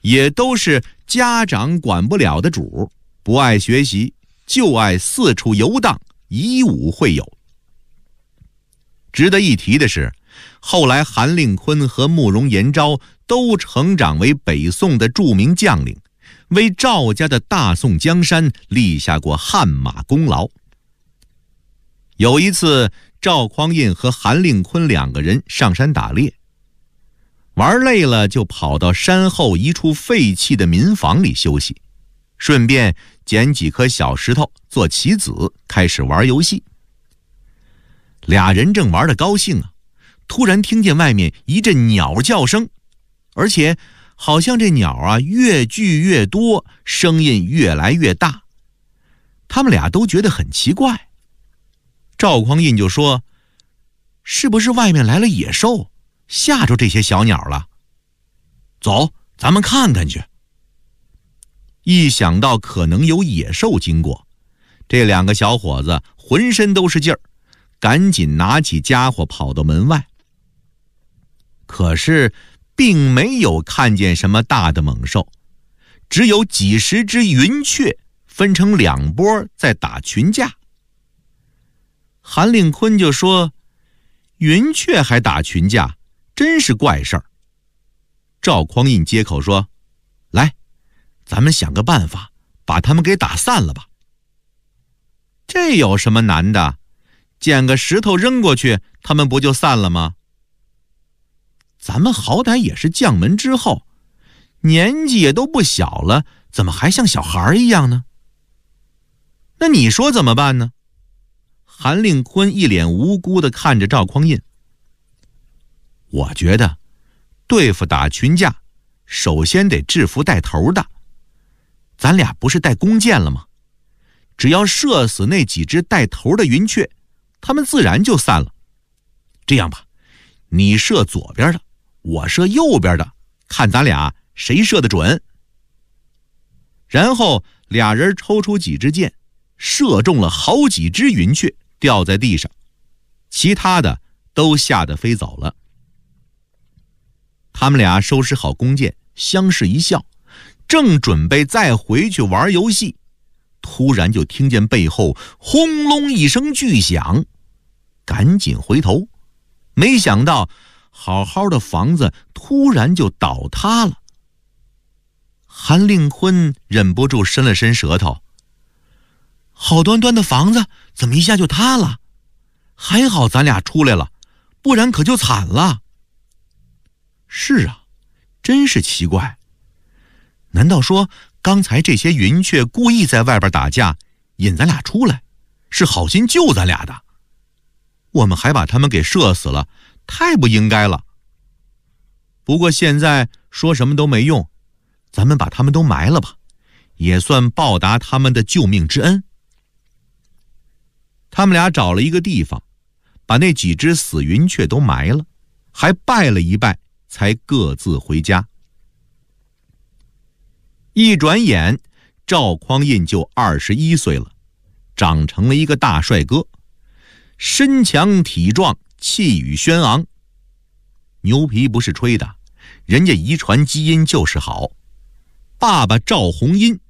也都是家长管不了的主，不爱学习，就爱四处游荡，以武会友。值得一提的是，后来韩令坤和慕容延昭都成长为北宋的著名将领，为赵家的大宋江山立下过汗马功劳。有一次，赵匡胤和韩令坤两个人上山打猎，玩累了就跑到山后一处废弃的民房里休息，顺便捡几颗小石头做棋子，开始玩游戏。俩人正玩得高兴啊，突然听见外面一阵鸟叫声，而且好像这鸟啊越聚越多，声音越来越大。他们俩都觉得很奇怪。赵匡胤就说：“是不是外面来了野兽，吓着这些小鸟了？走，咱们看看去。”一想到可能有野兽经过，这两个小伙子浑身都是劲儿，赶紧拿起家伙跑到门外。可是并没有看见什么大的猛兽，只有几十只云雀分成两拨在打群架。韩令坤就说：“云雀还打群架，真是怪事儿。”赵匡胤接口说：“来，咱们想个办法，把他们给打散了吧。”这有什么难的？捡个石头扔过去，他们不就散了吗？咱们好歹也是将门之后，年纪也都不小了，怎么还像小孩一样呢？那你说怎么办呢？韩令坤一脸无辜地看着赵匡胤。我觉得对付打群架，首先得制服带头的。咱俩不是带弓箭了吗？只要射死那几只带头的云雀，他们自然就散了。这样吧，你射左边的，我射右边的，看咱俩谁射得准。然后俩人抽出几支箭，射中了好几只云雀，掉在地上，其他的都吓得飞走了。他们俩收拾好弓箭，相视一笑，正准备再回去玩游戏，突然就听见背后轰隆一声巨响，赶紧回头，没想到好好的房子突然就倒塌了。韩令坤忍不住伸了伸舌头：“好端端的房子怎么一下就塌了？还好咱俩出来了，不然可就惨了。”是啊，真是奇怪。难道说刚才这些云雀故意在外边打架，引咱俩出来，是好心救咱俩的？我们还把他们给射死了，太不应该了。不过现在说什么都没用，咱们把他们都埋了吧，也算报答他们的救命之恩。他们俩找了一个地方，把那几只死云雀都埋了，还拜了一拜，才各自回家。一转眼，赵匡胤就21岁了，长成了一个大帅哥，身强体壮，气宇轩昂。牛皮不是吹的，人家遗传基因就是好。爸爸赵弘殷